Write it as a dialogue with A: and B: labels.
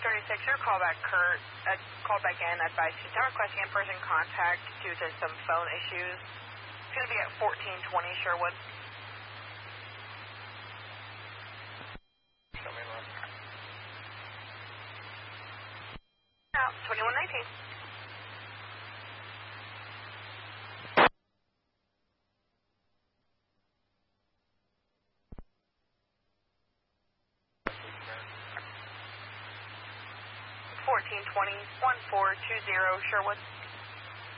A: 236, your callback, Kurt, called back in, advised he's now requesting in-person contact due to some phone issues. It's going to be at 1420 Sherwood.
B: Show me one.
A: Out, 2119. $1420-1420 Sherwood.